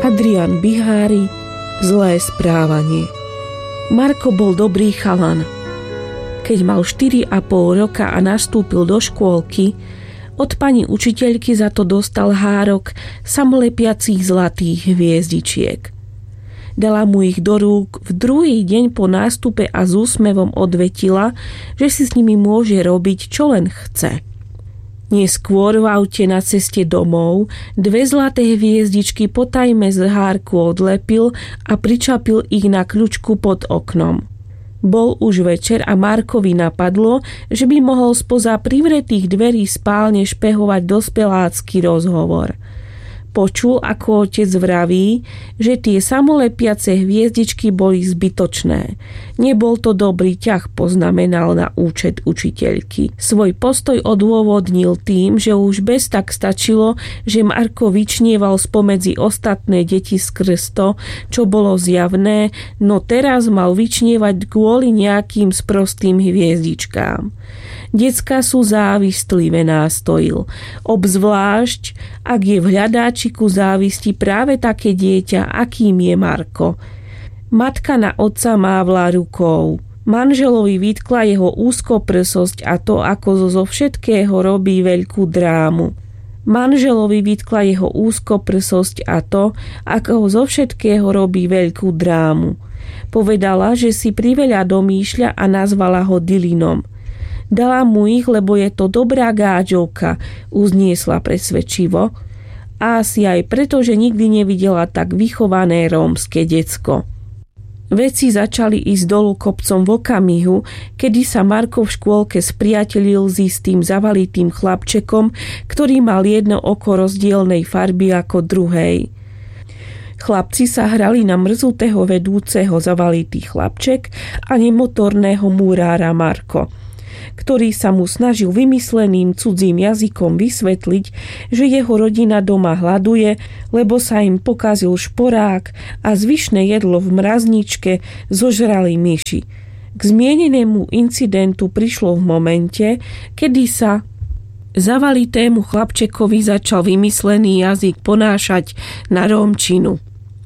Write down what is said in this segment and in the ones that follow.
Adrian Bihári, zlé správanie. Marko bol dobrý chalan. Keď mal 4,5 roka a nastúpil do škôlky, od pani učiteľky za to dostal hárok samolepiacich zlatých hviezdičiek. Dala mu ich do rúk v druhý deň po nástupe a s úsmevom odvetila, že si s nimi môže robiť, čo len chce. Neskôr v aute na ceste domov 2 zlaté hviezdičky potajme z hárku odlepil a pričapil ich na kľučku pod oknom. Bol už večer a Markovi napadlo, že by mohol spoza privretých dverí spálne špehovať dospelácky rozhovor. Počul, ako otec vraví, že tie samolepiace hviezdičky boli zbytočné. Nebol to dobrý ťah, poznamenal na účet učiteľky. Svoj postoj odôvodnil tým, že už bez tak stačilo, že Marko vyčnieval spomedzi ostatné deti skrz to, čo bolo zjavné, no teraz mal vyčnievať kvôli nejakým sprostým hviezdičkám. Decká sú závislivé, nástojil. Obzvlášť, ak je v hľadáčiku závisti práve také dieťa, akým je Marko. Matka na otca mávla rukou. Manželovi vytkla jeho úzkoprsosť a to, ako zo všetkého robí veľkú drámu. Manželovi vytkla jeho úzkoprsosť a to, ako zo všetkého robí veľkú drámu. Povedala, že si priveľa domýšľa a nazvala ho Dylinom. Dala mu ich, lebo je to dobrá gáďovka, uzniesla presvedčivo. A asi aj preto, že nikdy nevidela tak vychované rómske decko. Veci začali ísť dolu kopcom v okamihu, kedy sa Marko v škôlke spriatelil s istým zavalitým chlapčekom, ktorý mal jedno oko rozdielnej farby ako druhej. Chlapci sa hrali na mrzutého vedúceho zavalitý chlapček a nemotorného múrára Marko, ktorý sa mu snažil vymysleným cudzím jazykom vysvetliť, že jeho rodina doma hladuje, lebo sa im pokazil šporák a zvyšné jedlo v mrazničke zožrali myši. K zmienenému incidentu prišlo v momente, kedy sa zavalitému chlapčekovi začal vymyslený jazyk ponášať na rómčinu.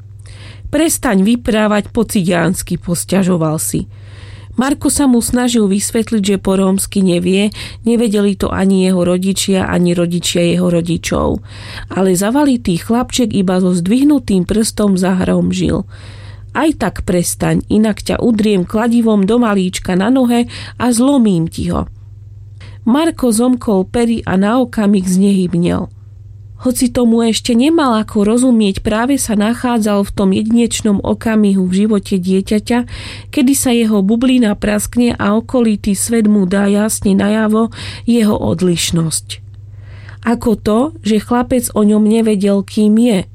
Prestaň vyprávať po cigánsky, posťažoval si. Marko sa mu snažil vysvetliť, že po rómsky nevie, nevedeli to ani jeho rodičia, ani rodičia jeho rodičov. Ale zavalitý chlapček iba so zdvihnutým prstom zahromžil. Aj tak prestaň, inak ťa udriem kladivom do malíčka na nohe a zlomím ti ho. Marko zomkol pery a na okamih znehybnel. Hoci tomu ešte nemal ako rozumieť, práve sa nachádzal v tom jedinečnom okamihu v živote dieťaťa, kedy sa jeho bublina praskne a okolitý svet mu dá jasne najavo jeho odlišnosť. Ako to, že chlapec o ňom nevedel, kým je.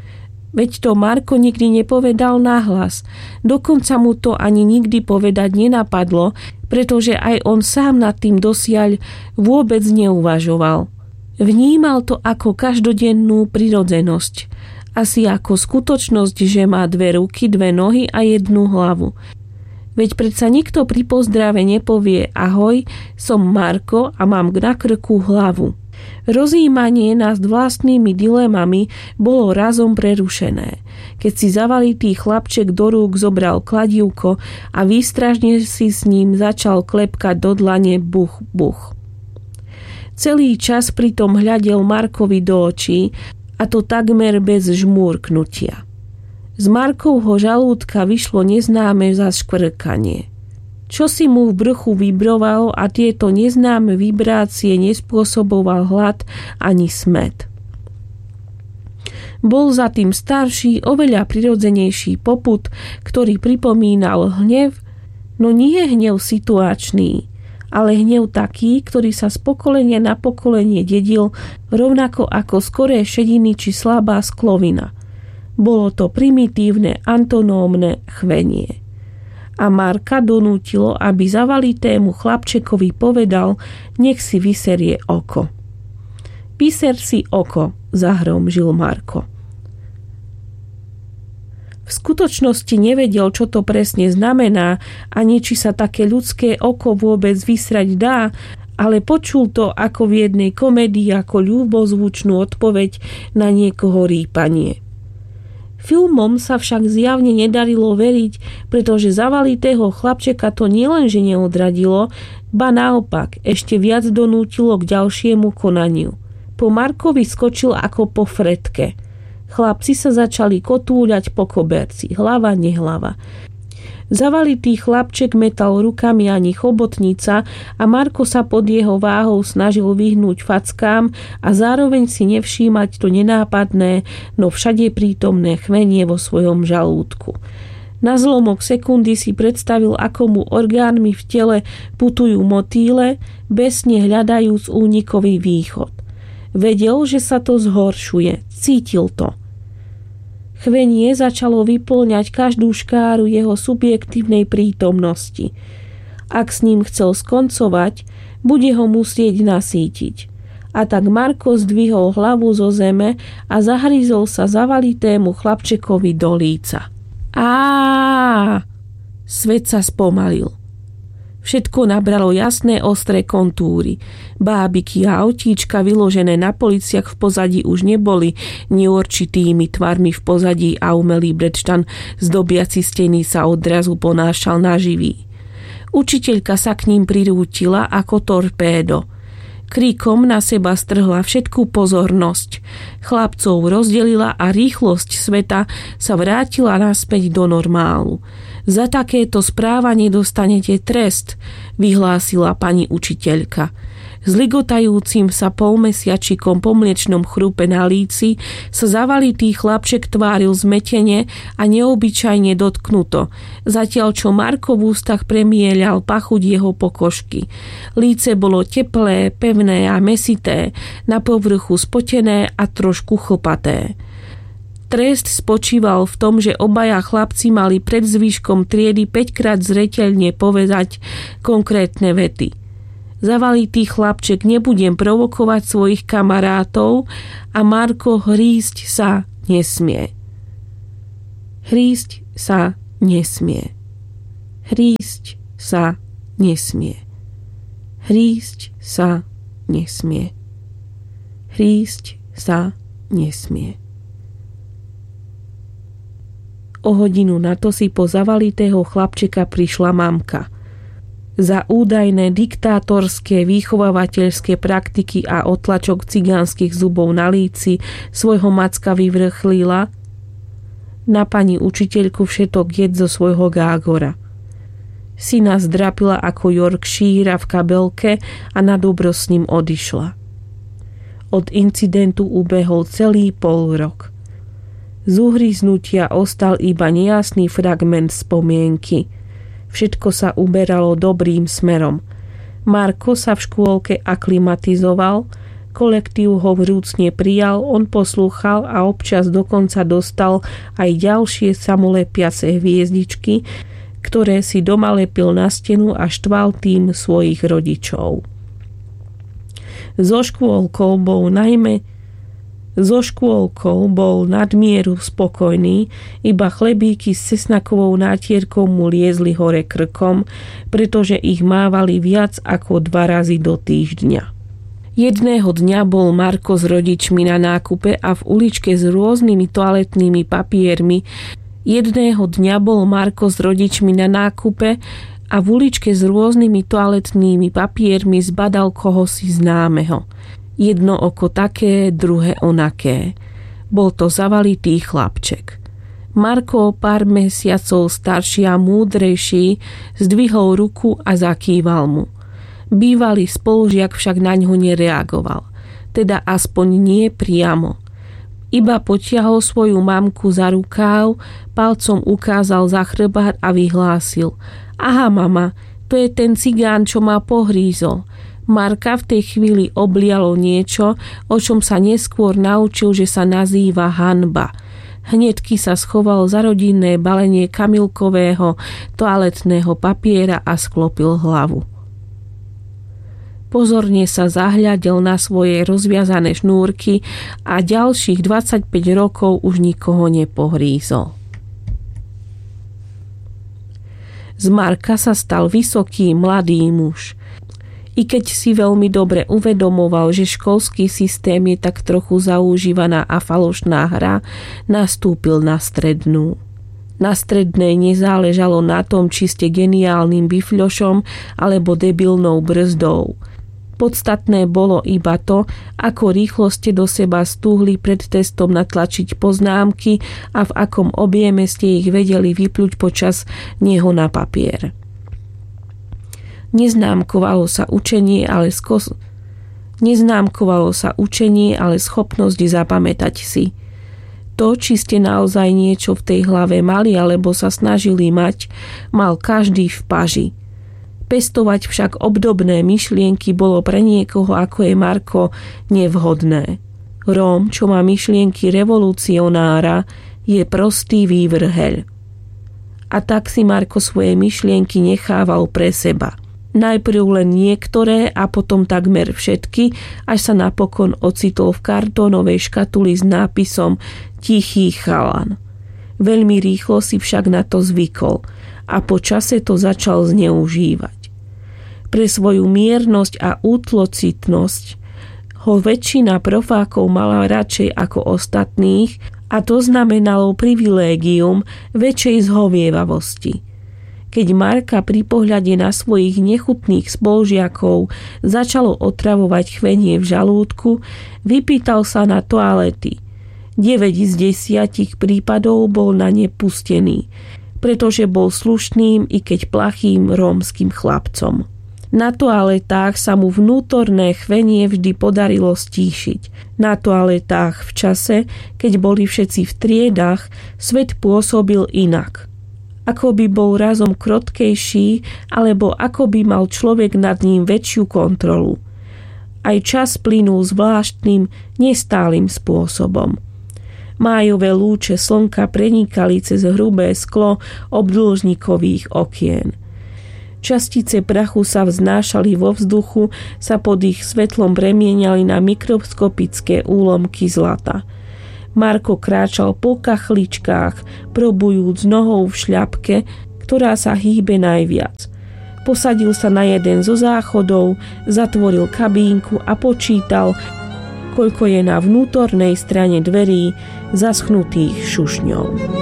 Veď to Marko nikdy nepovedal nahlas, dokonca mu to ani nikdy povedať nenapadlo, pretože aj on sám nad tým dosiaľ vôbec neuvažoval. Vnímal to ako každodennú prirodzenosť, asi ako skutočnosť, že má 2 ruky, 2 nohy a 1 hlavu. Veď predsa nikto pri pozdrave nepovie ahoj, som Marko a mám na krku hlavu. Rozjímanie nás vlastnými dilemami bolo razom prerušené, keď si zavalitý chlapček do rúk zobral kladívko a výstražne si s ním začal klepkať do dlane buch, buch. Celý čas pritom hľadel Markovi do očí, a to takmer bez žmúrknutia. Z Markovho žalúdka vyšlo neznáme zaškvrkanie. Čo si mu v brchu vibrovalo a tieto neznáme vibrácie nespôsoboval hlad ani smäd. Bol za tým starší, oveľa prirodzenejší popud, ktorý pripomínal hnev, no nie hnev situačný, ale hnev taký, ktorý sa z pokolenia na pokolenie dedil, rovnako ako skoré šediny či slabá sklovina. Bolo to primitívne, antonómne chvenie. A Marka donútilo, aby zavalitému chlapčekovi povedal, nech si vyserie oko. Vyser si oko, zahromžil Marko. V skutočnosti nevedel, čo to presne znamená, ani či sa také ľudské oko vôbec vysrať dá, ale počul to ako v jednej komédii ako ľúbozvučnú odpoveď na niekoho rýpanie. Filmom sa však zjavne nedarilo veriť, pretože zavalitého chlapčeka to nielenže neodradilo, ba naopak ešte viac donútilo k ďalšiemu konaniu. Po Markovi skočil ako po fretke. Chlapci sa začali kotúľať po koberci, hlava nehlava. Zavalitý chlapček metal rukami ani chobotnica a Marko sa pod jeho váhou snažil vyhnúť fackám a zároveň si nevšímať to nenápadné, no všade prítomné chvenie vo svojom žalúdku. Na zlomok sekundy si predstavil, ako mu orgánmi v tele putujú motýle, besne hľadajúc únikový východ. Vedel, že sa to zhoršuje, cítil to. Chvenie začalo vyplňať každú škáru jeho subjektívnej prítomnosti. Ak s ním chcel skoncovať, bude ho musieť nasýtiť. A tak Marko zdvihol hlavu zo zeme a zahryzol sa zavalitému chlapčekovi do líca. Svet sa spomalil. Všetko nabralo jasné ostré kontúry. Bábiky a autíčka vyložené na policiach v pozadí už neboli neurčitými tvarmi v pozadí a umelý brečtan zdobiaci steny sa odrazu ponášal na živý. Učiteľka sa k ním prirútila ako torpédo. Kríkom na seba strhla všetkú pozornosť. Chlapcov rozdelila a rýchlosť sveta sa vrátila naspäť do normálu. Za takéto správanie dostanete trest, vyhlásila pani učiteľka. S ligotajúcim sa polmesiačikom po mliečnom chrupe na líci sa zavalitý chlapček tváril zmetene a neobyčajne dotknuto, zatiaľ čo Marko v ústach premieľal pachuť jeho pokožky. Líce bolo teplé, pevné a mesité, na povrchu spotené a trošku chlpaté. Trest spočíval v tom, že obaja chlapci mali pred zvýškom triedy 5-krát zreteľne povedať konkrétne vety. Zavalitý chlapček, nebudem provokovať svojich kamarátov a Marko hrísť sa nesmie. Hrísť sa nesmie. Hrísť sa nesmie. Hrísť sa nesmie. Hrísť sa nesmie. O hodinu na to si po zavalitého chlapčeka prišla mamka. Za údajné diktátorské vychovávateľské praktiky a otlačok cigánskych zubov na líci svojho macka vyvrchlila: na pani učiteľku všetok jed zo svojho gágora. Syna zdrapila ako Yorkshire v kabelke a na dobro s ním odišla. Od incidentu ubehol celý polrok. Z uhryznutia ostal iba nejasný fragment spomienky. Všetko sa uberalo dobrým smerom. Marko sa v škôlke aklimatizoval, kolektív ho vrúcne prijal, on poslúchal a občas dokonca dostal aj ďalšie samolepiace hviezdičky, ktoré si doma lepil na stenu a štval tým svojich rodičov. So škôlkou bol nadmieru spokojný, iba chlebíky s cesnakovou nátierkou mu liezli hore krkom, pretože ich mávali viac ako 2 razy do týždňa. Jedného dňa bol Marko s rodičmi na nákupe a v uličke s rôznymi toaletnými papiermi zbadal kohosi známeho. Jedno oko také, druhé onaké. Bol to zavalitý chlapček. Marko, pár mesiacov starší a múdrejší, zdvihol ruku a zakýval mu. Bývalý spolužiak však na ňo nereagoval. Teda aspoň nie priamo. Iba potiahol svoju mamku za rukáv, palcom ukázal za chrbát a vyhlásil: aha, mama, to je ten cigán, čo ma pohrízol. Marka v tej chvíli oblialo niečo, o čom sa neskôr naučil, že sa nazýva hanba. Hnedky sa schoval za rodinné balenie kamilkového toaletného papiera a sklopil hlavu. Pozorne sa zahľadel na svoje rozviazané šnúrky a ďalších 25 rokov už nikoho nepohrízol. Z Marka sa stal vysoký mladý muž. I keď si veľmi dobre uvedomoval, že školský systém je tak trochu zaužívaná a falošná hra, nastúpil na strednú. Na strednej nezáležalo na tom, či ste geniálnym bifľošom alebo debilnou brzdou. Podstatné bolo iba to, ako rýchlo ste do seba stúhli pred testom natlačiť poznámky a v akom objeme ste ich vedeli vypľuť počas neho na papier. Neznámkovalo sa učenie, ale schopnosť zapamätať si. To, či ste naozaj niečo v tej hlave mali alebo sa snažili mať, mal každý v paži. Pestovať však obdobné myšlienky bolo pre niekoho, ako je Marko, nevhodné. Róm, čo má myšlienky revolucionára, je prostý vývrheľ. A tak si Marko svoje myšlienky nechával pre seba. Najprv len niektoré a potom takmer všetky, až sa napokon ocitol v kartónovej škatuli s nápisom Tichý chalan. Veľmi rýchlo si však na to zvykol a po čase to začal zneužívať. Pre svoju miernosť a útlocitnosť ho väčšina profákov mala radšej ako ostatných a to znamenalo privilégium väčšej zhovievavosti. Keď Marka pri pohľade na svojich nechutných spolužiakov začalo otravovať chvenie v žalúdku, vypýtal sa na toalety. 9 z 10 prípadov bol na ne pustený, pretože bol slušným i keď plachým rómskym chlapcom. Na toaletách sa mu vnútorné chvenie vždy podarilo stíšiť. Na toaletách v čase, keď boli všetci v triedách, svet pôsobil inak. Ako by bol razom krotkejší, alebo ako by mal človek nad ním väčšiu kontrolu. Aj čas plynul zvláštnym, nestálym spôsobom. Májové lúče slnka prenikali cez hrubé sklo obdĺžnikových okien. Častice prachu sa vznášali vo vzduchu, sa pod ich svetlom premieniali na mikroskopické úlomky zlata. Marko kráčal po kachličkách, probujúc nohou v šľapke, ktorá sa hýbe najviac. Posadil sa na jeden zo záchodov, zatvoril kabínku a počítal, koľko je na vnútornej strane dverí zaschnutých šušňov.